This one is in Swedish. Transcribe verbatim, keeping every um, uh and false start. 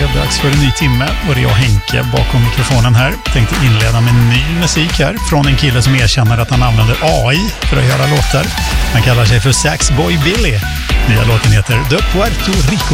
blev dags för en ny timme och det är jag, Henke, bakom mikrofonen här. Tänkte inleda med ny musik här från en kille som erkänner att han använder A I för att göra låtar. Han kallar sig för Saxboy Billy. Nya låten heter The Puerto Rico.